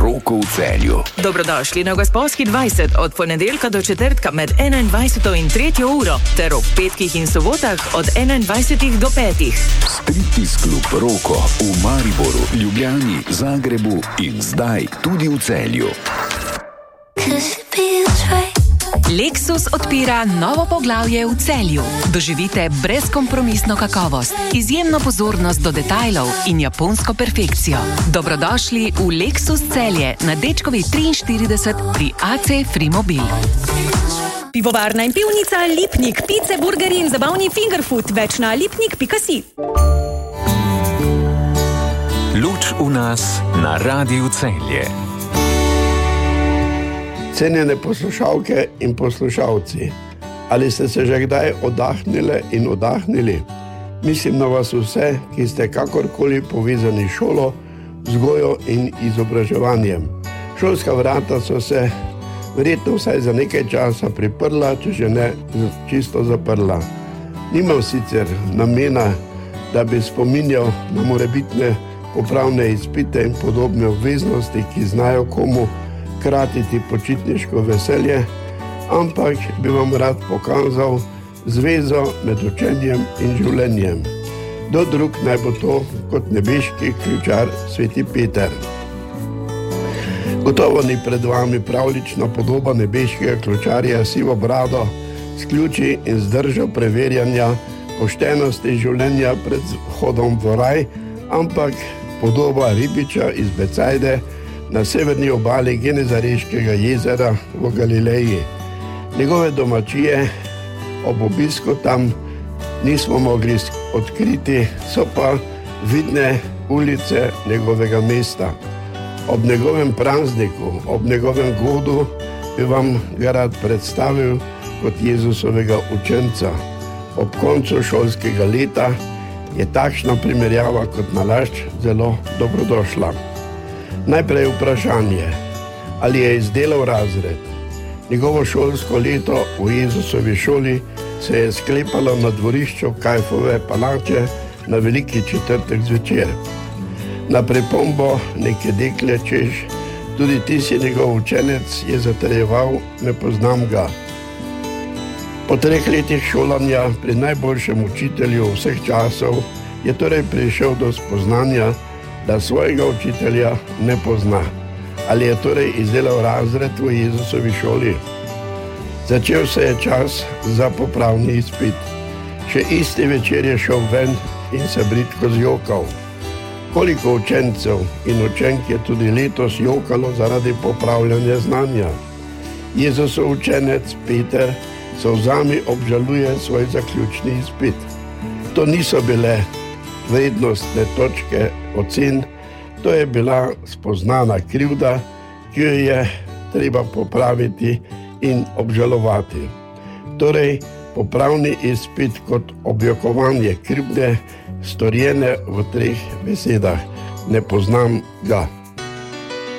Roko v Celju. Dobrodošli na Gosposki 20 od ponedeljka do četrtka med 21. in 3. uro ter ob petkih in sobotah od 21. do 5. Striptease klub Roko v Mariboru, Ljubljani, Zagrebu in zdaj tudi v Celju. Lexus odpira novo poglavje v Celju. Doživite brezkompromisno kakovost, izjemno pozornost do detajlov in japonsko perfekcijo. Dobrodošli v Lexus Celje na Dečkovi 43 pri AC Frimobil. Pivovarna in pivnica Lipnik, pice, burgeri in zabavni fingerfood, več na lipnik.si. Luč v nas na Radiu Celje. Cenjene poslušalke in poslušalci, ali ste se že kdaj oddahnile in oddahnili? Mislim na vas vse, ki ste kakorkoli povezani s šolo, vzgojo in izobraževanjem. Šolska vrata so se verjetno vsaj za nekaj časa priprla, če že ne čisto zaprla. Nimam sicer namena, da bi spominjal na morebitne popravne izpite in podobne obveznosti, ki znajo komu kratiti počitniško veselje, ampak bi vam rad pokazal zvezo med učenjem in življenjem. Kdo drug naj bo to kot nebeški ključar Sveti Peter. Gotovo ni pred vami pravlična podoba nebeškega ključarja s sivo brado, s ključi in z držo preverjanja poštenosti življenja pred vhodom v raj, ampak podoba ribiča iz Becajde na severni obali Genezareškega jezera v Galileji. Njegove domačije ob obisku tam nismo mogli odkriti, so pa vidne ulice njegovega mesta. Ob njegovem prazniku, ob njegovem godu bi vam ga rad predstavil kot Jezusovega učenca. Ob koncu šolskega leta je takšna primerjava kot nalašč zelo dobrodošla. Najprej vprašanje, ali je izdelal razred. Njegovo šolsko leto v Jezusovi šoli se je sklepalo na dvorišču Kajfove palače na veliki četrtek zvečer. Na pripombo neke dekle, češ, tudi ti si njegov učenec, je zatrjeval, ne poznam ga. Po 3 letih šolanja pri najboljšem učitelju vseh časov je torej prišel do spoznanja, da svojega učitelja ne pozna. Ali je torej izdelal razred v Jezusovi šoli? Začel se je čas za popravni izpit. Še isti večer je šel ven in se bridko zjokal. Koliko učencev in učenk je tudi letos jokalo zaradi popravljanja znanja? Jezusov učenec Peter solzami obžaluje svoj zaključni izpit. To niso bile vrednostne točke ocen, to je bila spoznana krivda, ki jo je treba popraviti in obžalovati. Torej, popravni izpit kot objokovanje krivde, storjene v 3 besedah: ne poznam ga.